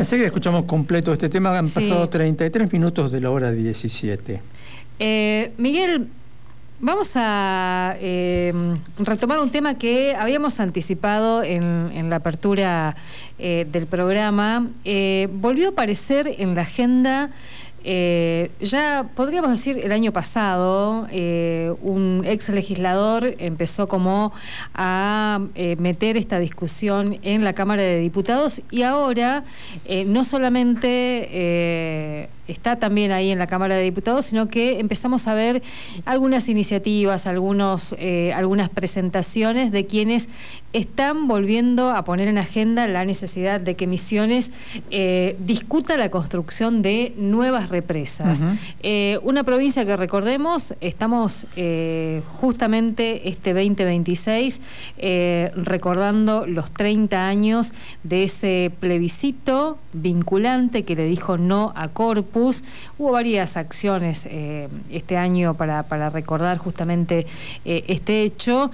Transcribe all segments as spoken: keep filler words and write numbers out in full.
Enseguida escuchamos completo este tema. Han Sí. pasado treinta y tres minutos de la hora diecisiete. Eh, Miguel, vamos a eh, retomar un tema que habíamos anticipado en, en la apertura eh, del programa. Eh, volvió a aparecer en la agenda. Eh, ya podríamos decir el año pasado, eh, un ex legislador empezó como a eh, meter esta discusión en la Cámara de Diputados y ahora eh, no solamente eh, está también ahí en la Cámara de Diputados, sino que empezamos a ver algunas iniciativas, algunos, eh, algunas presentaciones de quienes están volviendo a poner en agenda la necesidad de que Misiones eh, discuta la construcción de nuevas represas. Uh-huh. Eh, una provincia que, recordemos, estamos eh, justamente este veinte veintiséis eh, recordando los treinta años de ese plebiscito vinculante que le dijo no a Corpus. Hubo varias acciones eh, este año para, para recordar justamente eh, este hecho.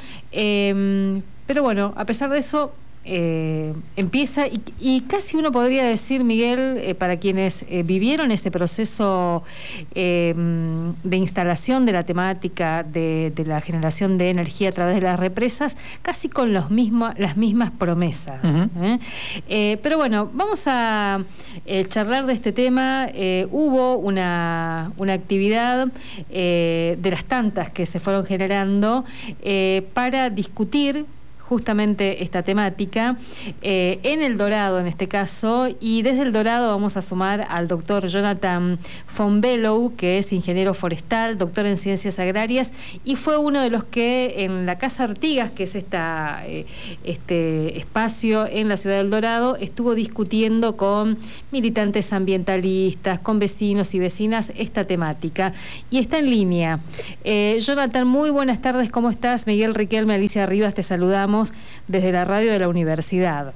Eh, pero bueno, a pesar de eso, Eh, empieza y, y casi uno podría decir, Miguel, eh, para quienes eh, vivieron ese proceso eh, de instalación de la temática de, de la generación de energía a través de las represas, casi con los mismo, las mismas promesas. Uh-huh. ¿eh? Eh, pero bueno, vamos a eh, charlar de este tema. Eh, hubo una, una actividad eh, de las tantas que se fueron generando eh, para discutir justamente esta temática, eh, en El Dorado en este caso, y desde El Dorado vamos a sumar al doctor Jonathan von Below, que es ingeniero forestal, doctor en ciencias agrarias, y fue uno de los que en la Casa Artigas, que es esta, eh, este espacio en la ciudad de El Dorado, estuvo discutiendo con militantes ambientalistas, con vecinos y vecinas esta temática, y está en línea. Eh, Jonathan, muy buenas tardes, ¿cómo estás? Miguel Riquelme, Alicia Rivas, te saludamos desde la radio de la universidad.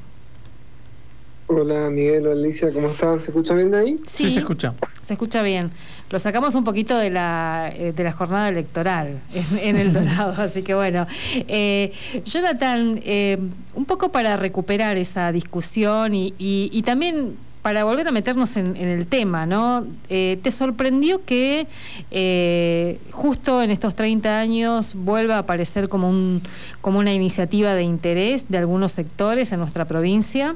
Hola Miguel, Alicia, ¿cómo están? ¿Se escucha bien de ahí? Sí, sí, se escucha. Se escucha bien. Lo sacamos un poquito de la, eh, de la jornada electoral en, en El Dorado, así que bueno. Eh, Jonathan, eh, un poco para recuperar esa discusión y, y, y también para volver a meternos en, en el tema, ¿no? Eh, ¿Te sorprendió que eh, justo en estos treinta años vuelva a aparecer como, un, como una iniciativa de interés de algunos sectores en nuestra provincia?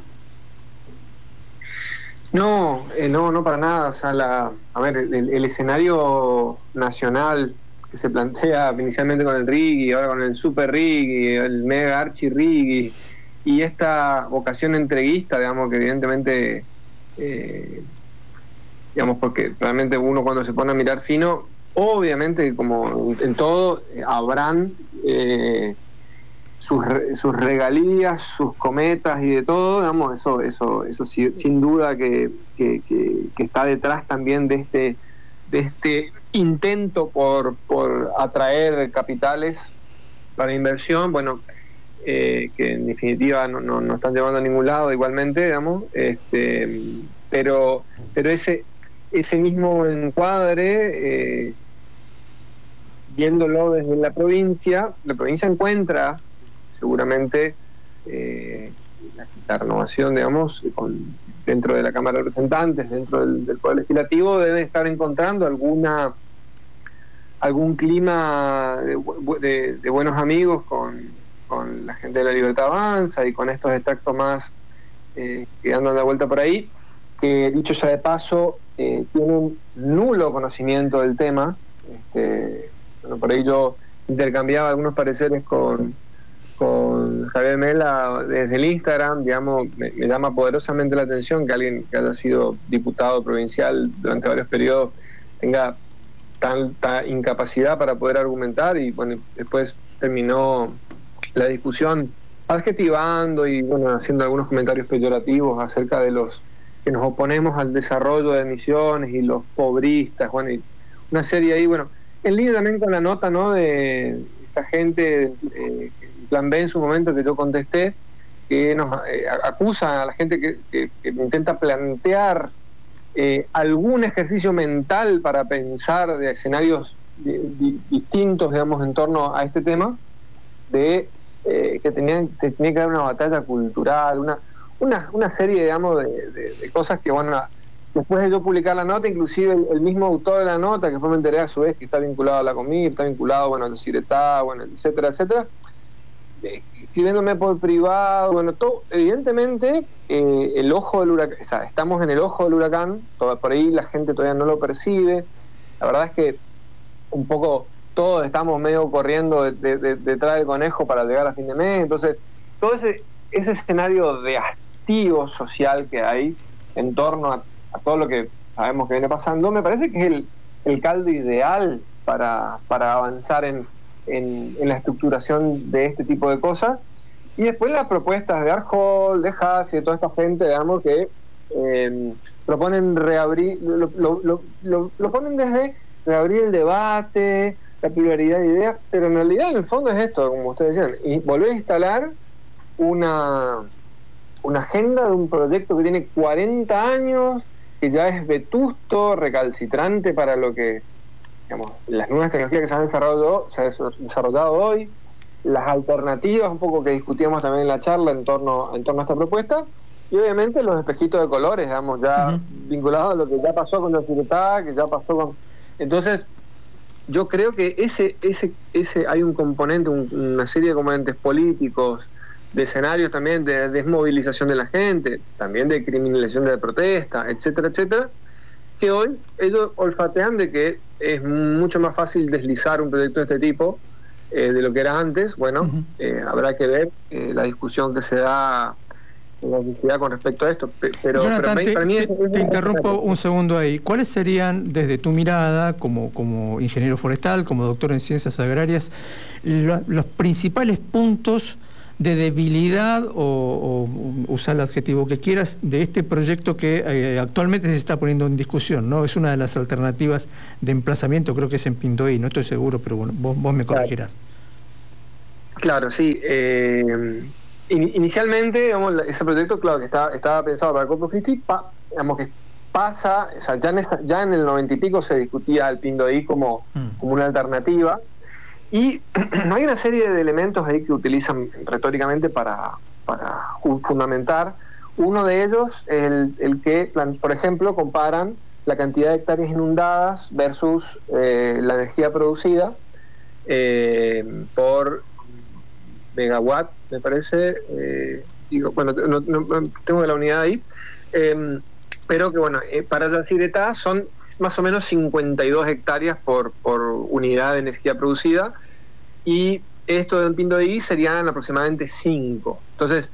No, eh, no, no para nada. O sea, la, a ver, el, el escenario nacional que se plantea inicialmente con el R I G y ahora con el Super R I G y el Mega Archi R I G y, y esta vocación entreguista, digamos, que evidentemente... Eh, digamos, porque realmente uno cuando se pone a mirar fino, obviamente como en todo eh, habrán eh, sus, sus regalías, sus cometas y de todo, digamos, eso eso eso sí, sin duda que, que, que, que está detrás también de este de este intento por, por atraer capitales para inversión, bueno, Eh, que en definitiva no, no, no están llevando a ningún lado igualmente, digamos, este, pero pero ese ese mismo encuadre, eh, viéndolo desde la provincia, la provincia encuentra seguramente eh, la, la renovación, digamos, con, dentro de la Cámara de Representantes, dentro del, del Poder Legislativo, debe estar encontrando alguna algún clima de, de, de buenos amigos con con la gente de La Libertad Avanza y con estos extractos más eh, que andan de vuelta por ahí, que dicho ya de paso eh, tienen nulo conocimiento del tema. Este, bueno, por ahí yo intercambiaba algunos pareceres con, con Javier Mela desde el Instagram, digamos, me, me llama poderosamente la atención que alguien que haya sido diputado provincial durante varios periodos tenga tanta incapacidad para poder argumentar y bueno, después terminó la discusión adjetivando y bueno, haciendo algunos comentarios peyorativos acerca de los que nos oponemos al desarrollo de Misiones y los pobristas, bueno, y una serie ahí, bueno, en línea también con la nota, ¿no?, de esta gente, eh, Plan B en su momento que yo contesté, que nos eh, acusa a la gente que, que, que intenta plantear eh, algún ejercicio mental para pensar de escenarios di, di, distintos, digamos, en torno a este tema, de Eh, que tenían, que tenía que haber una batalla cultural, una, una, una serie, digamos, de, de, de cosas que, bueno, después de yo publicar la nota, inclusive el, el mismo autor de la nota, que después me enteré a su vez que está vinculado a la Comir, está vinculado, bueno, al Ciretá, bueno, etcétera, etcétera, eh, escribiéndome por privado, bueno, todo, evidentemente, eh, el ojo del huracán, o sea, estamos en el ojo del huracán, todo, por ahí la gente todavía no lo percibe, la verdad es que un poco todos estamos medio corriendo de, de, de, detrás del conejo para llegar a fin de mes, entonces todo ese, ese escenario de hastío social que hay en torno a, a todo lo que sabemos que viene pasando, me parece que es el, el caldo ideal para, para avanzar en, en, en la estructuración de este tipo de cosas. Y después las propuestas de Arjol, de Haas y de toda esta gente, digamos, que eh, proponen reabrir, lo, lo, lo, lo, lo ponen desde reabrir el debate, la pluralidad de ideas, pero en realidad en el fondo es esto, como ustedes decían, y volver a instalar una, una agenda de un proyecto que tiene cuarenta años, que ya es vetusto, recalcitrante para lo que, digamos, las nuevas tecnologías que se han desarrollado, se han desarrollado hoy, las alternativas un poco que discutíamos también en la charla en torno, en torno a esta propuesta, y obviamente los espejitos de colores, digamos, ya uh-huh. vinculados a lo que ya pasó con la Ciretá, que ya pasó con... Entonces, yo creo que ese ese ese hay un componente, un, una serie de componentes políticos, de escenarios también de desmovilización de la gente, también de criminalización de la protesta, etcétera, etcétera, que hoy ellos olfatean de que es mucho más fácil deslizar un proyecto de este tipo eh, de lo que era antes. Bueno, uh-huh. eh, habrá que ver eh, la discusión que se da en la sociedad con respecto a esto. Pero, Jonathan, pero te, para mí te, es, es te interrumpo un segundo ahí. ¿Cuáles serían, desde tu mirada, como, como ingeniero forestal, como doctor en ciencias agrarias, lo, los principales puntos de debilidad, o, o usar el adjetivo que quieras, de este proyecto que eh, actualmente se está poniendo en discusión, ¿no? Es una de las alternativas de emplazamiento, creo que es en Pindoy, no estoy seguro, pero bueno, vos, vos me corregirás. Claro, sí. Eh, in, inicialmente, digamos, ese proyecto, claro, que estaba, estaba pensado para Corpus Christi, pa, digamos que pasa, o sea, ya en, esa, ya en el noventa y pico se discutía el Pindoy como, mm. como una alternativa. Y hay una serie de elementos ahí que utilizan retóricamente para, para fundamentar. Uno de ellos es el, el que, por ejemplo, comparan la cantidad de hectáreas inundadas versus eh, la energía producida eh, por megawatt, me parece. Eh, digo, bueno, no, no, tengo la unidad ahí. Eh, pero que, bueno, eh, para la Ciretá son más o menos cincuenta y dos hectáreas por, por unidad de energía producida, y esto del Pindoy serían aproximadamente cinco. Entonces,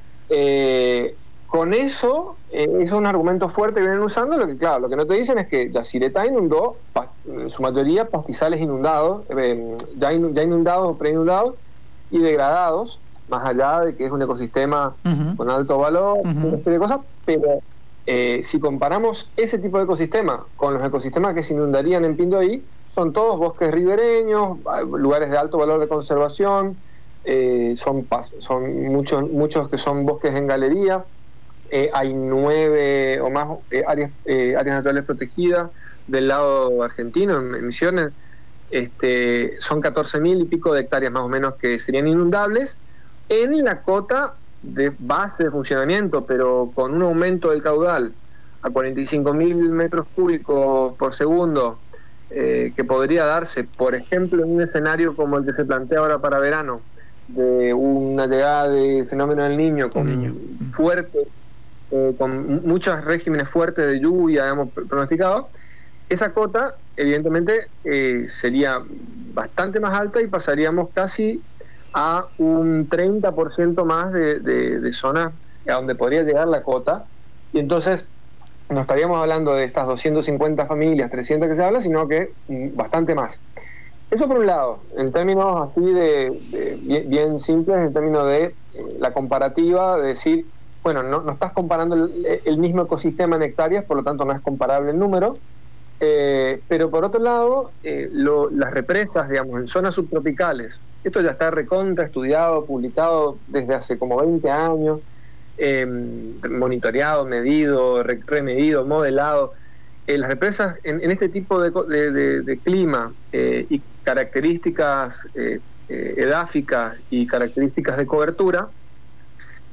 eh, con eso, eh, es un argumento fuerte que vienen usando. Lo que, claro, lo que no te dicen es que la Ciretá inundó, pa, en su mayoría, pastizales inundados, eh, ya, in, ya inundados o preinundados y degradados, más allá de que es un ecosistema uh-huh. con alto valor, uh-huh. una serie de cosas, pero Eh, si comparamos ese tipo de ecosistema con los ecosistemas que se inundarían en Pindoy, son todos bosques ribereños, lugares de alto valor de conservación, eh, son, son muchos muchos que son bosques en galería, eh, hay nueve o más eh, áreas, eh, áreas naturales protegidas del lado argentino, en, en Misiones, este, son catorce mil y pico de hectáreas más o menos que serían inundables en la cota de base de funcionamiento, pero con un aumento del caudal a cuarenta y cinco mil metros cúbicos por segundo, eh, que podría darse, por ejemplo, en un escenario como el que se plantea ahora para verano, de una llegada de fenómeno del Niño con niño. fuerte, eh, con muchos regímenes fuertes de lluvia, digamos, pronosticados, esa cota evidentemente eh, sería bastante más alta y pasaríamos casi a un treinta por ciento más de, de, de zonas a donde podría llegar la cota, y entonces no estaríamos hablando de estas doscientas cincuenta familias, trescientas que se habla, sino que mm, bastante más. Eso por un lado, en términos así de, de bien, bien simples, en términos de eh, la comparativa, de decir, bueno, no, no estás comparando el, el mismo ecosistema en hectáreas, por lo tanto no es comparable el número, eh, pero por otro lado, eh, lo, las represas, digamos, en zonas subtropicales, esto ya está recontra estudiado, publicado desde hace como veinte años, eh, monitoreado, medido, re, remedido, modelado. Eh, las represas en, en este tipo de, de, de, de clima eh, y características eh, eh, edáficas y características de cobertura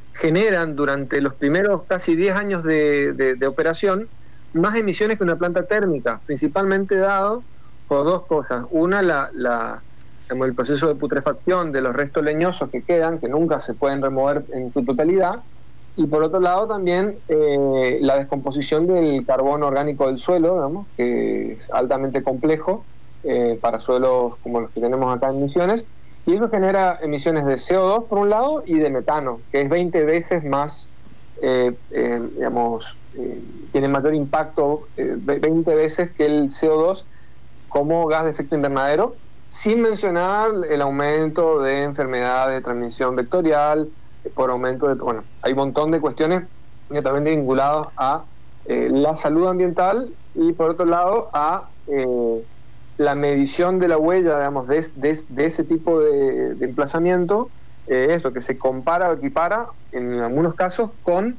generan durante los primeros casi diez años de, de, de operación más emisiones que una planta térmica, principalmente dado por dos cosas. Una, la, la, digamos, el proceso de putrefacción de los restos leñosos que quedan, que nunca se pueden remover en su totalidad, y por otro lado también eh, la descomposición del carbono orgánico del suelo, digamos, que es altamente complejo eh, para suelos como los que tenemos acá en Misiones, y eso genera emisiones de C O dos por un lado y de metano, que es veinte veces más, eh, eh, digamos, eh, tiene mayor impacto, eh, veinte veces que el C O dos como gas de efecto invernadero, sin mencionar el aumento de enfermedades de transmisión vectorial, por aumento de... Bueno, hay un montón de cuestiones netamente vinculadas a eh, la salud ambiental y por otro lado a eh, la medición de la huella, digamos, de, de, de ese tipo de, de emplazamiento, eh, eso que se compara o equipara en algunos casos con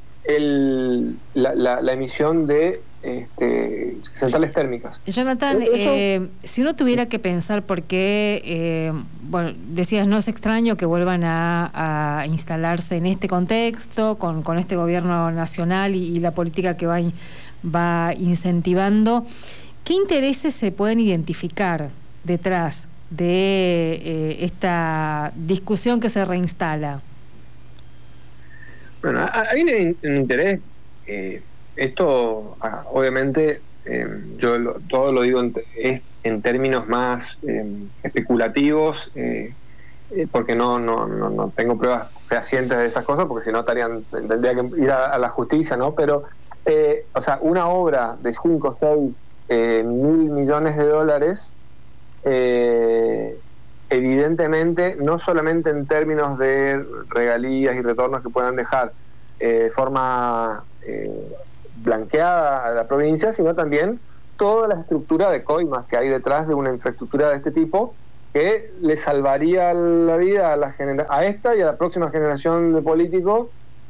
el, la, la, la emisión de este, centrales térmicas. Jonathan, eh, si uno tuviera que pensar por qué, eh, bueno, decías, no es extraño que vuelvan a, a instalarse en este contexto, con, con este gobierno nacional y, y la política que va, va incentivando, ¿qué intereses se pueden identificar detrás de eh, esta discusión que se reinstala? Bueno, hay un, un interés, eh, esto ah, obviamente eh, yo lo, todo lo digo en, es en términos más eh, especulativos, eh, eh, porque no, no, no, no tengo pruebas fehacientes de esas cosas, porque si no estarían, tendría que ir a, a la justicia, ¿no? Pero, eh, o sea, una obra de cinco o seis eh, mil millones de dólares, eh, evidentemente, no solamente en términos de regalías y retornos que puedan dejar eh, de forma eh, blanqueada a la provincia, sino también toda la estructura de coimas que hay detrás de una infraestructura de este tipo, que le salvaría la vida a, la genera a esta y a la próxima generación de políticos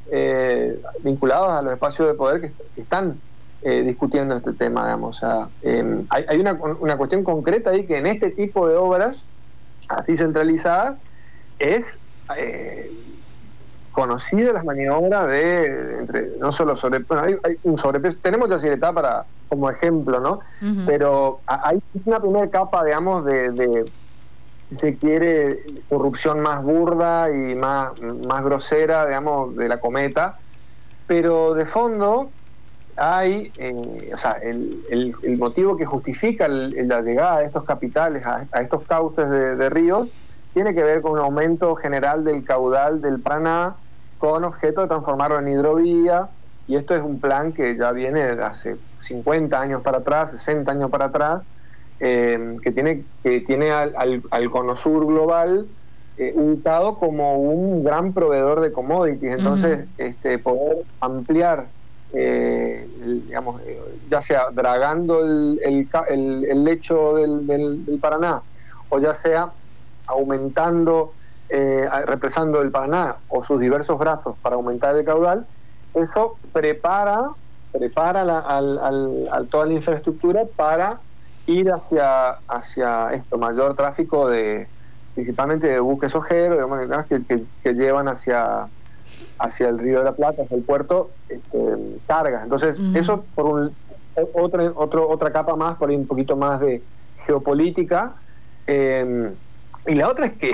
eh, vinculados a los espacios de poder que, que están eh, discutiendo este tema, digamos. O sea, eh, hay, hay una, una cuestión concreta ahí, que en este tipo de obras así centralizadas es eh, conocida las maniobras de entre no solo sobre bueno, hay, hay un sobrepeso, tenemos Yacyretá para como ejemplo, ¿no? Uh-huh. Pero hay una primera capa, digamos, de, de si se quiere, corrupción más burda y más, más grosera, digamos, de la cometa, pero de fondo hay, eh, o sea, el, el, el motivo que justifica el, el, la llegada de estos capitales a, a estos cauces de, de ríos tiene que ver con un aumento general del caudal del Paraná con objeto de transformarlo en hidrovía, y esto es un plan que ya viene de hace cincuenta años para atrás, sesenta años para atrás, eh, que tiene, que tiene al, al, al Cono Sur global eh, ubicado como un gran proveedor de commodities. Entonces, uh-huh. este, poder ampliar Eh, el, digamos, eh, ya sea dragando el, el, el, el lecho del, del, del Paraná, o ya sea aumentando, eh, represando el Paraná o sus diversos brazos para aumentar el caudal, eso prepara prepara la, al, al, a toda la infraestructura para ir hacia hacia esto, mayor tráfico de principalmente de buques ojeros, digamos, que, que, que llevan hacia hacia el Río de la Plata, hacia el puerto, este, cargas. Entonces, uh-huh. eso por un, otra, otro, otra capa más, por ahí un poquito más de geopolítica. Eh, y la otra es que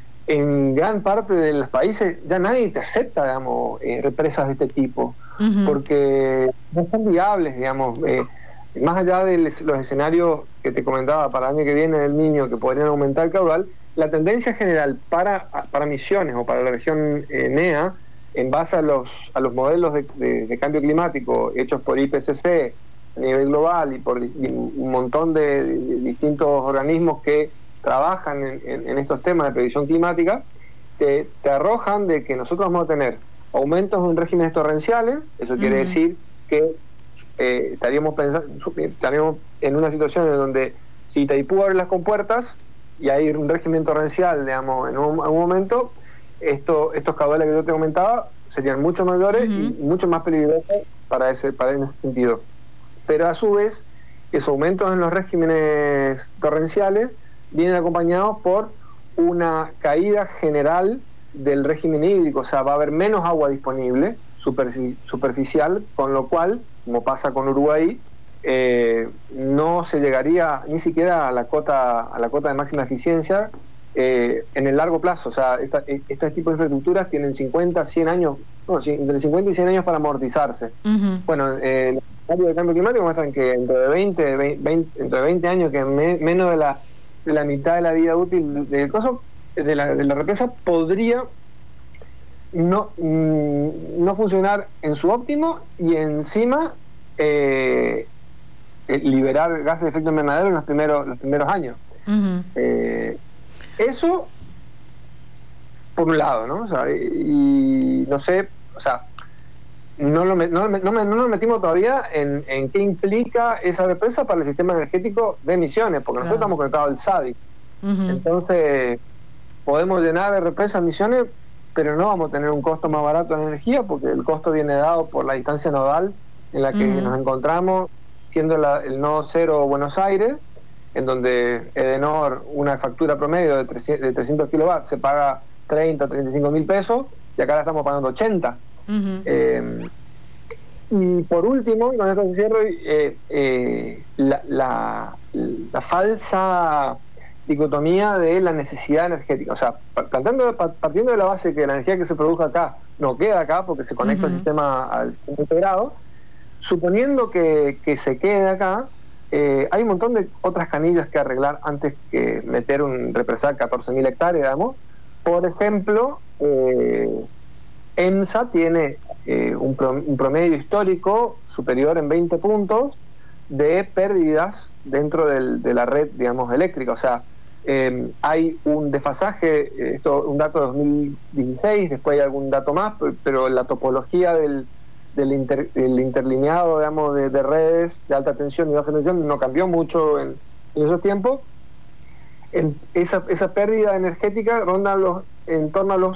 en gran parte de los países ya nadie te acepta, digamos, eh, represas de este tipo, uh-huh. porque no son viables, digamos. Eh, más allá de los escenarios que te comentaba para el año que viene del Niño, que podrían aumentar el caudal, la tendencia general para, para Misiones o para la región eh, N E A, en base a los a los modelos de, de, de cambio climático hechos por I P C C a nivel global y por y un montón de, de distintos organismos que trabajan en, en, en estos temas de previsión climática, te, te arrojan de que nosotros vamos a tener aumentos en regímenes torrenciales. Eso quiere uh-huh. decir que eh, estaríamos pensando, estaríamos en una situación en donde si Itaipú abre las compuertas y hay un régimen torrencial, digamos, en un, en un momento, Esto, estos caudales que yo te comentaba serían mucho mayores uh-huh. y mucho más peligrosos para ese, para ese sentido. Pero a su vez, esos aumentos en los regímenes torrenciales vienen acompañados por una caída general del régimen hídrico, o sea, va a haber menos agua disponible, super, superficial, con lo cual, como pasa con Uruguay, eh, no se llegaría ni siquiera a la cota, a la cota de máxima eficiencia eh, en el largo plazo. O sea, esta, este tipo de infraestructuras tienen cincuenta, cien años, no, entre cincuenta y cien años para amortizarse. Uh-huh. Bueno, eh, los estudios de cambio climático muestran que entre veinte, veinte, entre veinte años, que me, menos de la, de la mitad de la vida útil del coso, de la, de la represa podría no, mm, no funcionar en su óptimo y encima eh, eh, liberar gases de efecto invernadero en los primeros, los primeros años. Uh-huh. Eh, eso por un lado, ¿no? O sea, y, y no sé, o sea, no lo, no, no, no, no nos metimos todavía en, en qué implica esa represa para el sistema energético de Misiones, porque claro, nosotros estamos conectados al S A D I. Uh-huh. Entonces, podemos llenar de represas Misiones, pero no vamos a tener un costo más barato de energía, porque el costo viene dado por la distancia nodal en la que uh-huh. nos encontramos, siendo la, el nodo cero Buenos Aires, en donde Edenor, una factura promedio de trescientos kilovatios, se paga treinta, treinta y cinco mil pesos, y acá la estamos pagando ochenta. Uh-huh. Eh, y por último, con esto cierro, eh, eh, la, la, la falsa dicotomía de la necesidad energética. O sea, partiendo, partiendo de la base que la energía que se produce acá no queda acá porque se conecta uh-huh. al sistema al sistema integrado, suponiendo que, que se quede acá, eh, hay un montón de otras canillas que arreglar antes que meter un represar catorce mil hectáreas, digamos. Por ejemplo, eh, EMSA tiene eh, un, pro, un promedio histórico superior en veinte puntos de pérdidas dentro del, de la red, digamos, eléctrica. O sea, eh, hay un desfasaje, esto un dato de dos mil dieciséis, después hay algún dato más, pero, pero la topología del, del, inter, del interlineado, digamos, de, de redes de alta tensión y baja tensión no cambió mucho en, en esos tiempos. En esa, esa pérdida energética ronda los, en torno a los